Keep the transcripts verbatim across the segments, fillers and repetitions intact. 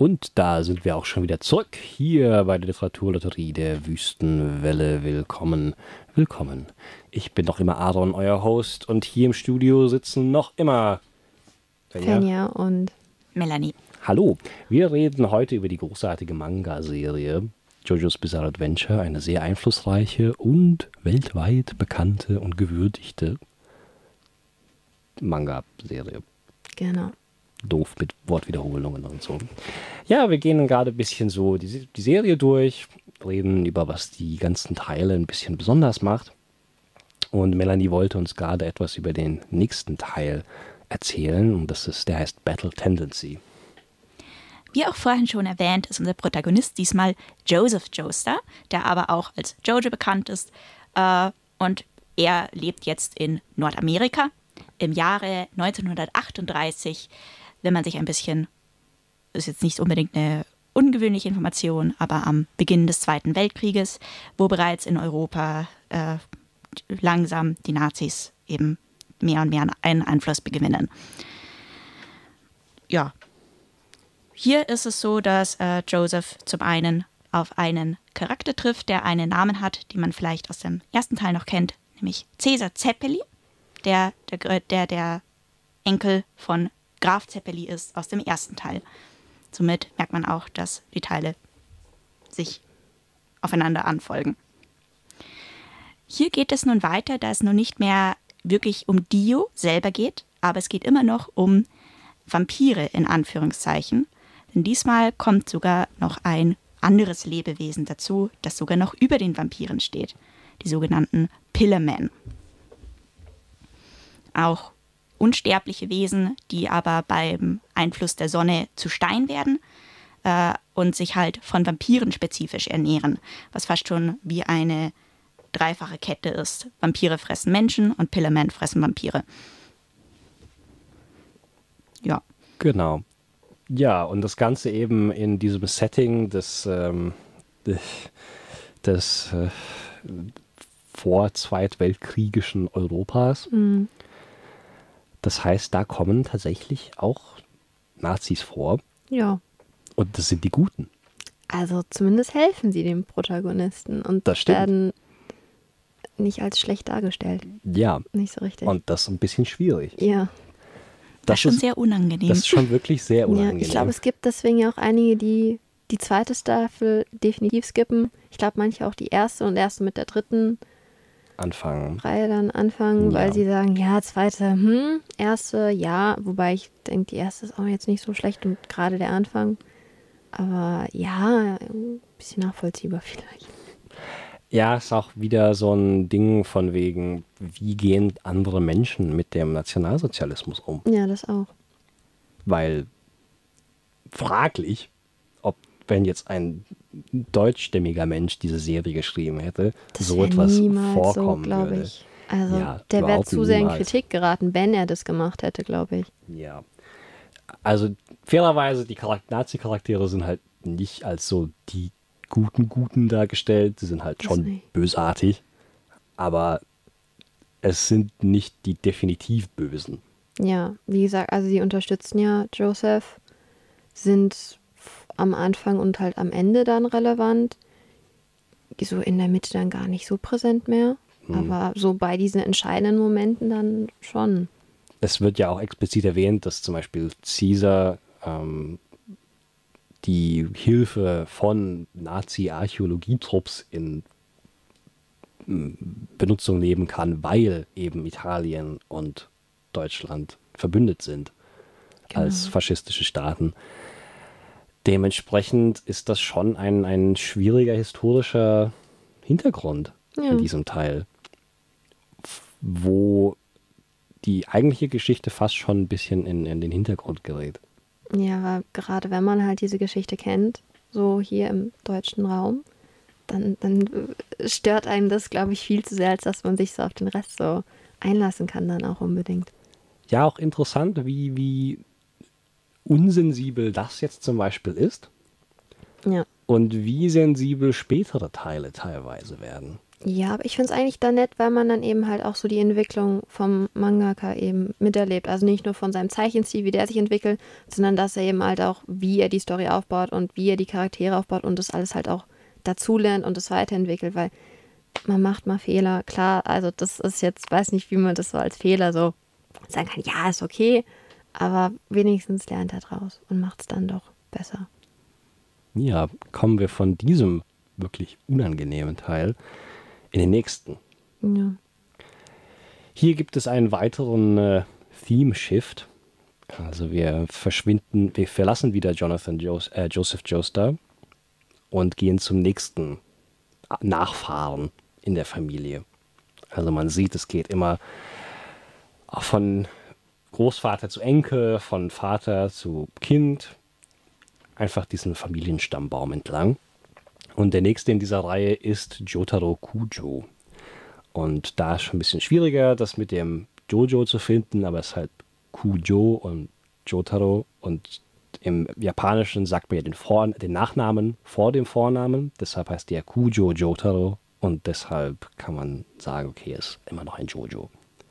Und da sind wir auch schon wieder zurück, hier bei der Literaturlotterie der Wüstenwelle. Willkommen, willkommen. Ich bin noch immer Aaron, euer Host, und hier im Studio sitzen noch immer Fenja und Melanie. Hallo, wir reden heute über die großartige Manga-Serie JoJo's Bizarre Adventure, eine sehr einflussreiche und weltweit bekannte und gewürdigte Manga-Serie. Genau. Doof mit Wortwiederholungen und so. Ja, wir gehen gerade ein bisschen so die, die Serie durch, reden über, was die ganzen Teile ein bisschen besonders macht. Und Melanie wollte uns gerade etwas über den nächsten Teil erzählen. Und das ist, der heißt Battle Tendency. Wie auch vorhin schon erwähnt, ist unser Protagonist diesmal Joseph Joestar, der aber auch als Jojo bekannt ist. Äh, und er lebt jetzt in Nordamerika im Jahre neunzehnhundertachtunddreißig. Wenn man sich ein bisschen, das ist jetzt nicht unbedingt eine ungewöhnliche Information, aber am Beginn des Zweiten Weltkrieges, wo bereits in Europa äh, langsam die Nazis eben mehr und mehr einen Einfluss gewinnen. Ja, hier ist es so, dass äh, Joseph zum einen auf einen Charakter trifft, der einen Namen hat, den man vielleicht aus dem ersten Teil noch kennt, nämlich Caesar Zeppeli, der der, der, der Enkel von Graf Zeppeli ist aus dem ersten Teil. Somit merkt man auch, dass die Teile sich aufeinander anfolgen. Hier geht es nun weiter, da es nun nicht mehr wirklich um Dio selber geht, aber es geht immer noch um Vampire in Anführungszeichen. Denn diesmal kommt sogar noch ein anderes Lebewesen dazu, das sogar noch über den Vampiren steht. Die sogenannten Pillarmen. Auch unsterbliche Wesen, die aber beim Einfluss der Sonne zu Stein werden äh, und sich halt von Vampiren spezifisch ernähren, was fast schon wie eine dreifache Kette ist. Vampire fressen Menschen und Pillarmen fressen Vampire. Ja. Genau. Ja, und das Ganze eben in diesem Setting des, ähm, des äh, vor-zweitweltkriegischen Europas. Mhm. Das heißt, da kommen tatsächlich auch Nazis vor. Ja. Und das sind die Guten. Also zumindest helfen sie dem Protagonisten und Das stimmt. werden nicht als schlecht dargestellt. Ja. Nicht so richtig. Und das ist ein bisschen schwierig. Ja. Das ist schon sehr unangenehm. Das ist schon wirklich sehr Ja, unangenehm. ich glaube, es gibt deswegen ja auch einige, die die zweite Staffel definitiv skippen. Ich glaube, manche auch die erste und erste mit der dritten Anfangen. Reihe dann anfangen, Ja. weil sie sagen, ja, zweite, hm, erste, ja. Wobei ich denke, die erste ist auch jetzt nicht so schlecht und gerade der Anfang. Aber ja, ein bisschen nachvollziehbar vielleicht. Ja, ist auch wieder so ein Ding von wegen, wie gehen andere Menschen mit dem Nationalsozialismus um? Ja, das auch. Weil fraglich, ob wenn jetzt ein deutschstämmiger Mensch diese Serie geschrieben hätte, Das so wär etwas niemals vorkommen so, glaube würde. ich. Also Ja, der wäre überhaupt zu sehr in niemals. Kritik geraten, wenn er das gemacht hätte, glaube ich. Ja. Also fairerweise, die Charak- Nazi-Charaktere sind halt nicht als so die guten Guten dargestellt. Sie sind halt Das schon nicht. bösartig. Aber es sind nicht die definitiv Bösen. Ja, wie gesagt, also sie unterstützen ja Joseph, sind f- am Anfang und halt am Ende dann relevant. So in der Mitte dann gar nicht so präsent mehr. Hm. Aber so bei diesen entscheidenden Momenten dann schon. Es wird ja auch explizit erwähnt, dass zum Beispiel Caesar ähm, die Hilfe von Nazi-Archäologietrupps in m, Benutzung nehmen kann, weil eben Italien und Deutschland verbündet sind als Genau. faschistische Staaten. Dementsprechend ist das schon ein, ein schwieriger historischer Hintergrund Ja. in diesem Teil, wo die eigentliche Geschichte fast schon ein bisschen in, in den Hintergrund gerät. Ja, weil gerade wenn man halt diese Geschichte kennt, so hier im deutschen Raum, dann, dann äh, stört einem das, glaube ich, viel zu sehr, als dass man sich so auf den Rest so einlassen kann dann auch unbedingt. Ja, auch interessant, wie, wie unsensibel das jetzt zum Beispiel ist Ja, und wie sensibel spätere Teile teilweise werden. Ja, aber ich finde es eigentlich da nett, weil man dann eben halt auch so die Entwicklung vom Mangaka eben miterlebt. Also nicht nur von seinem Zeichenstil, wie der sich entwickelt, sondern dass er eben halt auch, wie er die Story aufbaut und wie er die Charaktere aufbaut und das alles halt auch dazulernt und das weiterentwickelt, weil man macht mal Fehler. Klar, also das ist jetzt, weiß nicht, wie man das so als Fehler so sagen kann, ja, ist okay, aber wenigstens lernt er draus und macht es dann doch besser. Ja, kommen wir von diesem wirklich unangenehmen Teil in den nächsten. Ja. Hier gibt es einen weiteren äh, Theme-Shift. Also wir verschwinden, wir verlassen wieder Jonathan Jos äh, Joseph Joestar und gehen zum nächsten Nachfahren in der Familie. Also man sieht, es geht immer von Großvater zu Enkel, von Vater zu Kind, einfach diesen Familienstammbaum entlang. Und der nächste in dieser Reihe ist Jotaro Kujo. Und da ist schon ein bisschen schwieriger, das mit dem Jojo zu finden, aber es ist halt Kujo und Jotaro. Und im Japanischen sagt man ja den, Vor den Nachnamen vor dem Vornamen. Deshalb heißt der Kujo Jotaro. Und deshalb kann man sagen, okay, ist immer noch ein Jojo.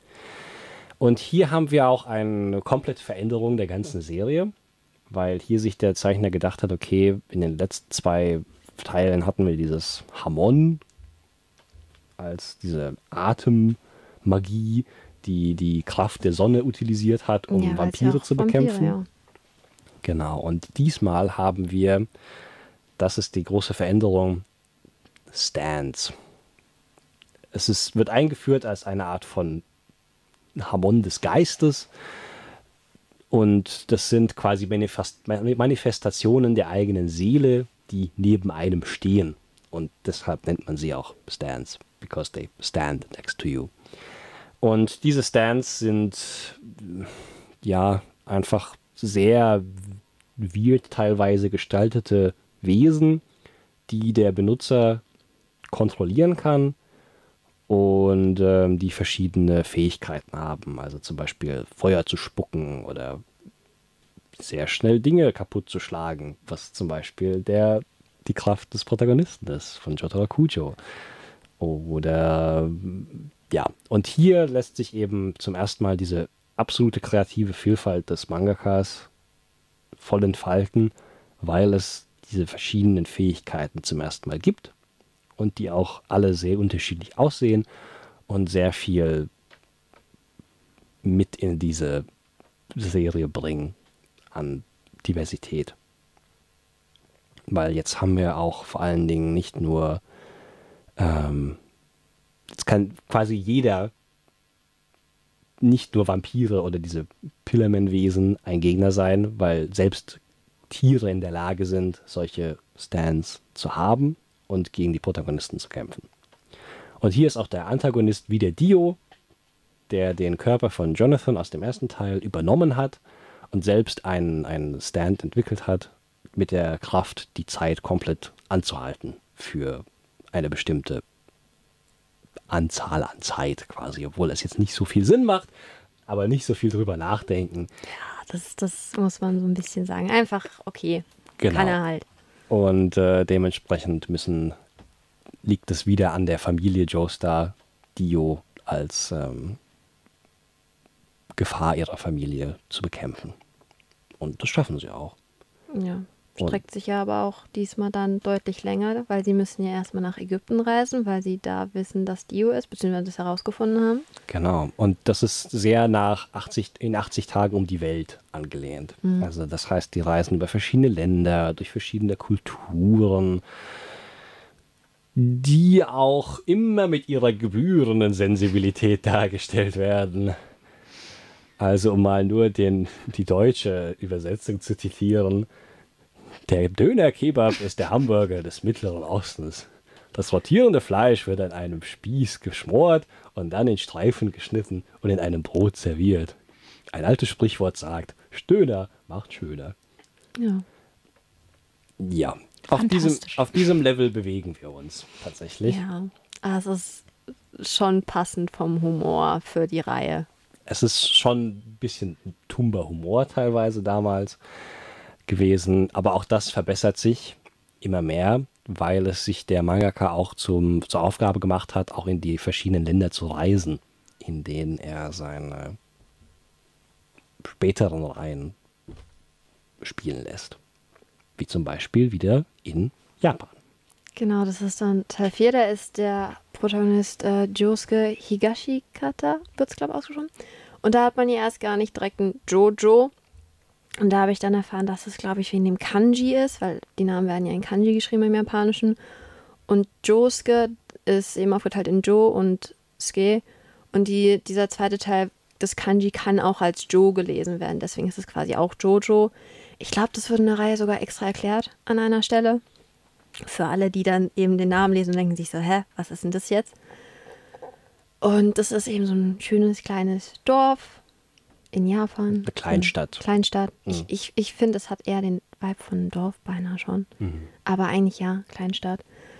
Und hier haben wir auch eine komplette Veränderung der ganzen Serie, weil hier sich der Zeichner gedacht hat, okay, in den letzten zwei Teilen hatten wir dieses Hamon als diese Atemmagie, die die Kraft der Sonne utilisiert hat, um Ja, weil's ja Vampire auch zu Vampire, bekämpfen. ja. Genau, und diesmal haben wir, das ist die große Veränderung, Stands. Es ist, wird eingeführt als eine Art von Hamon des Geistes und das sind quasi Manifest Manifestationen der eigenen Seele, die neben einem stehen. Und deshalb nennt man sie auch Stands, because they stand next to you. Und diese Stands sind ja einfach sehr weird teilweise gestaltete Wesen, die der Benutzer kontrollieren kann und ähm, die verschiedene Fähigkeiten haben. Also zum Beispiel Feuer zu spucken oder sehr schnell Dinge kaputt zu schlagen, was zum Beispiel der, die Kraft des Protagonisten ist, von Jotaro Kujo. Oder ja, und hier lässt sich eben zum ersten Mal diese absolute kreative Vielfalt des Mangakas voll entfalten, weil es diese verschiedenen Fähigkeiten zum ersten Mal gibt und die auch alle sehr unterschiedlich aussehen und sehr viel mit in diese Serie bringen an Diversität. Weil jetzt haben wir auch vor allen Dingen nicht nur, ähm, jetzt kann quasi jeder, nicht nur Vampire oder diese Pillarman-Wesen ein Gegner sein, weil selbst Tiere in der Lage sind, solche Stands zu haben und gegen die Protagonisten zu kämpfen. Und hier ist auch der Antagonist wie der Dio, der den Körper von Jonathan aus dem ersten Teil übernommen hat und selbst einen, einen Stand entwickelt hat, mit der Kraft, die Zeit komplett anzuhalten für eine bestimmte Anzahl an Zeit quasi, obwohl es jetzt nicht so viel Sinn macht, aber nicht so viel drüber nachdenken. Ja, das, das muss man so ein bisschen sagen. Einfach, okay, Genau. kann er halt. Und äh, dementsprechend müssen, liegt es wieder an der Familie Joestar, Dio als ähm, Gefahr ihrer Familie zu bekämpfen. Und das schaffen sie auch. Ja, streckt sich ja aber auch diesmal dann deutlich länger, weil sie müssen ja erstmal nach Ägypten reisen, weil sie da wissen, dass Dio ist, beziehungsweise das herausgefunden haben. Genau. Und das ist sehr nach achtzig, in achtzig Tagen um die Welt angelehnt. Mhm. Also das heißt, die reisen über verschiedene Länder, durch verschiedene Kulturen, die auch immer mit ihrer gebührenden Sensibilität dargestellt werden. Also um mal nur den, die deutsche Übersetzung zu zitieren. Der Döner-Kebab ist der Hamburger des Mittleren Ostens. Das rotierende Fleisch wird an einem Spieß geschmort und dann in Streifen geschnitten und in einem Brot serviert. Ein altes Sprichwort sagt, Stöhner macht schöner. Ja. Ja, auf diesem, auf diesem Level bewegen wir uns tatsächlich. Ja, also es ist schon passend vom Humor für die Reihe. Es ist schon ein bisschen tumber Humor teilweise damals gewesen, aber auch das verbessert sich immer mehr. weil es sich der Mangaka auch zum, zur Aufgabe gemacht hat, auch in die verschiedenen Länder zu reisen, in denen er seine späteren Reihen spielen lässt. Wie zum Beispiel wieder in Japan. Genau, das ist dann Teil vier. Da ist der Protagonist äh, Josuke Higashikata, wird es glaube ich ausgesprochen. Und da hat man ja erst gar nicht direkt einen Jojo. Und da habe ich dann erfahren, dass es, glaube ich, wegen dem Kanji ist, weil die Namen werden ja in Kanji geschrieben im Japanischen. Und Josuke ist eben aufgeteilt in Jo und Ske. Und die, dieser zweite Teil des Kanji kann auch als Jo gelesen werden. Deswegen ist es quasi auch Jojo. Ich glaube, das wird in der Reihe sogar extra erklärt an einer Stelle. Für alle, die dann eben den Namen lesen und denken sich so, hä, was ist denn das jetzt? Und das ist eben so ein schönes kleines Dorf in Japan. Eine Kleinstadt. Eine Kleinstadt. Mhm. Ich, ich, ich finde, es hat eher den Vibe von Dorf beinahe schon. Mhm. Aber eigentlich ja, Kleinstadt.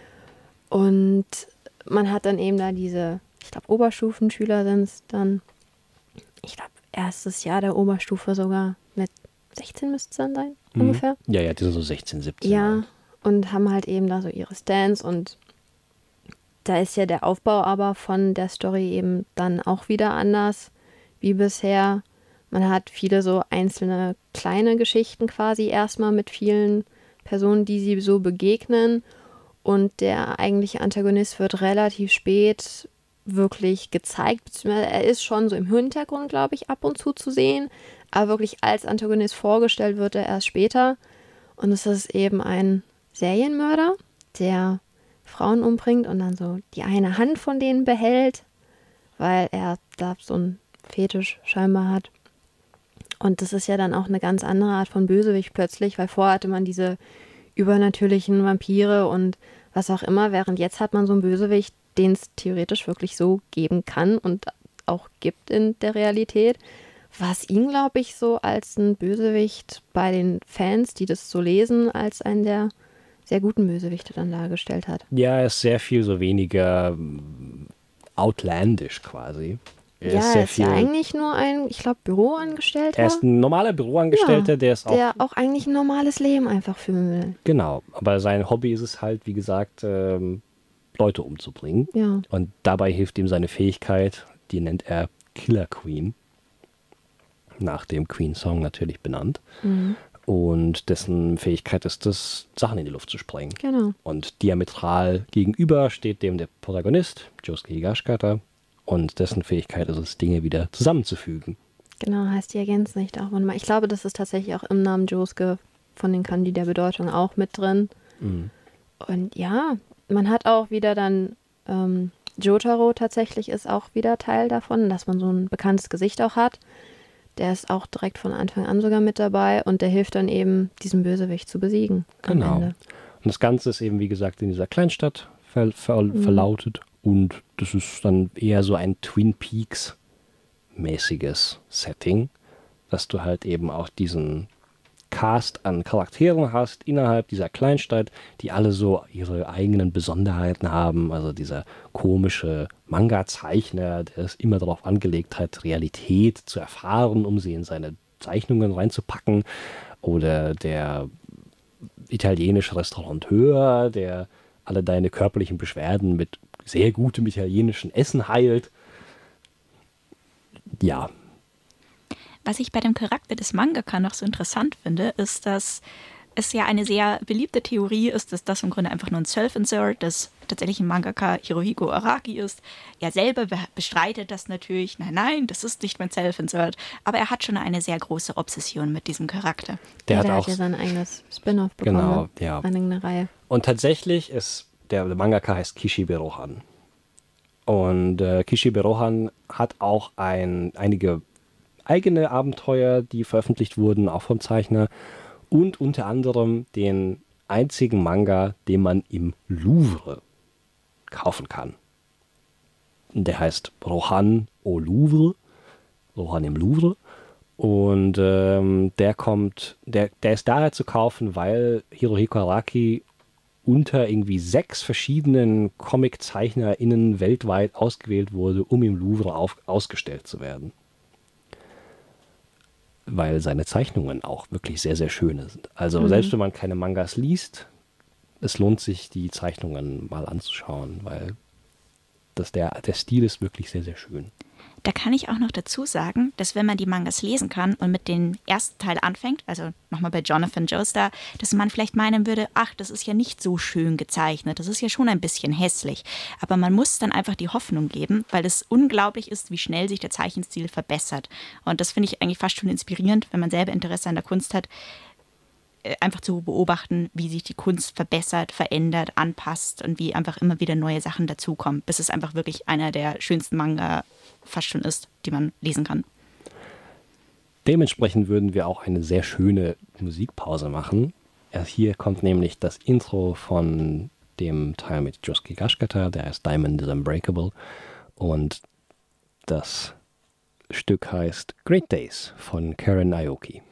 Und man hat dann eben da diese, ich glaube, Oberstufenschüler sind es dann. Ich glaube, erstes Jahr der Oberstufe sogar. Mit sechzehn müsste es dann sein, Mhm. ungefähr. Ja, ja, die sind so sechzehn, siebzehn. Ja, und haben halt eben da so ihre Stands und da ist ja der Aufbau aber von der Story eben dann auch wieder anders wie bisher. Man hat viele so einzelne kleine Geschichten quasi erstmal mit vielen Personen, die sie so begegnen. Und der eigentliche Antagonist wird relativ spät wirklich gezeigt, beziehungsweise er ist schon so im Hintergrund, glaube ich, ab und zu zu sehen. Aber wirklich als Antagonist vorgestellt wird er erst später. Und es ist eben ein Serienmörder, der Frauen umbringt und dann so die eine Hand von denen behält, weil er da so einen Fetisch scheinbar hat. Und das ist ja dann auch eine ganz andere Art von Bösewicht plötzlich, weil vorher hatte man diese übernatürlichen Vampire und was auch immer, während jetzt hat man so einen Bösewicht, den es theoretisch wirklich so geben kann und auch gibt in der Realität, was ihn, glaube ich, so als ein Bösewicht bei den Fans, die das so lesen, als einen der sehr guten Bösewichte dann dargestellt hat. Ja, er ist sehr viel so weniger mm, outlandish quasi. Er ja, ist er sehr ist viel. ja eigentlich nur ein, ich glaube, Büroangestellter. Er ist ein normaler Büroangestellter, ja, der ist auch. Der auch eigentlich ein normales Leben einfach führen will. Genau, aber sein Hobby ist es halt, wie gesagt, ähm, Leute umzubringen. Ja. Und dabei hilft ihm seine Fähigkeit, die nennt er Killer Queen. Nach dem Queen-Song natürlich benannt. Mhm. Und dessen Fähigkeit ist es, Sachen in die Luft zu sprengen. Genau. Und diametral gegenüber steht dem der Protagonist, Josuke Higashikata. Und dessen Fähigkeit ist es, Dinge wieder zusammenzufügen. Genau, heißt die ergänzen sich auch. Und ich glaube, das ist tatsächlich auch im Namen Josuke von den Kanji der Bedeutung auch mit drin. Mhm. Und ja, man hat auch wieder dann, ähm, Jotaro tatsächlich ist auch wieder Teil davon, dass man so ein bekanntes Gesicht auch hat. Der ist auch direkt von Anfang an sogar mit dabei und der hilft dann eben, diesen Bösewicht zu besiegen. Genau. Am Ende. Und das Ganze ist eben, wie gesagt, in dieser Kleinstadt ver ver mhm. verlautet. Und das ist dann eher so ein Twin Peaks-mäßiges Setting, dass du halt eben auch diesen Cast an Charakteren hast innerhalb dieser Kleinstadt, die alle so ihre eigenen Besonderheiten haben. Also dieser komische Manga-Zeichner, der es immer darauf angelegt hat, Realität zu erfahren, um sie in seine Zeichnungen reinzupacken. Oder der italienische Restaurateur, der alle deine körperlichen Beschwerden mit sehr gutem italienischen Essen heilt. Ja. Was ich bei dem Charakter des Mangaka noch so interessant finde, ist, dass es ja eine sehr beliebte Theorie ist, dass das im Grunde einfach nur ein Self-Insert des tatsächlichen Mangaka Hirohiko Araki ist. Er selber be bestreitet das natürlich. Nein, nein, das ist nicht mein Self-Insert. Aber er hat schon eine sehr große Obsession mit diesem Charakter. Der ja, hat der auch hat ja sein eigenes Spin-off bekommen. Genau, ja. Eine eigene Reihe. Und tatsächlich ist der, der Mangaka heißt Kishibe Rohan. Und äh, Kishibe Rohan hat auch ein, einige eigene Abenteuer, die veröffentlicht wurden, auch vom Zeichner. Und unter anderem den einzigen Manga, den man im Louvre kaufen kann. Der heißt Rohan au Louvre. Rohan im Louvre. Und ähm, der kommt, der, der ist daher zu kaufen, weil Hirohiko Araki unter irgendwie sechs verschiedenen ComiczeichnerInnen weltweit ausgewählt wurde, um im Louvre auf, ausgestellt zu werden. Weil seine Zeichnungen auch wirklich sehr, sehr schöne sind. Also Mhm. selbst wenn man keine Mangas liest, es lohnt sich, die Zeichnungen mal anzuschauen, weil das der, der Stil ist wirklich sehr, sehr schön. Da kann ich auch noch dazu sagen, dass wenn man die Mangas lesen kann und mit dem ersten Teil anfängt, also nochmal bei Jonathan Joestar, dass man vielleicht meinen würde, ach, das ist ja nicht so schön gezeichnet, das ist ja schon ein bisschen hässlich. Aber man muss dann einfach die Hoffnung geben, weil es unglaublich ist, wie schnell sich der Zeichenstil verbessert. Und das finde ich eigentlich fast schon inspirierend, wenn man selber Interesse an der Kunst hat, einfach zu beobachten, wie sich die Kunst verbessert, verändert, anpasst und wie einfach immer wieder neue Sachen dazukommen, bis es einfach wirklich einer der schönsten Manga fast schon ist, die man lesen kann. Dementsprechend würden wir auch eine sehr schöne Musikpause machen. Hier kommt nämlich das Intro von dem Teil mit Josuke Higashikata, der heißt Diamond is Unbreakable. Und das Stück heißt Great Days von Karen Aoki.